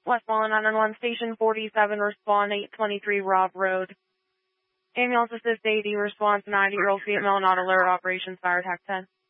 Westmoreland 911 Station 47, respond 823 Rob Road. Ambulance assist AD, response 90-year-old female, not alert, operations fire attack 10.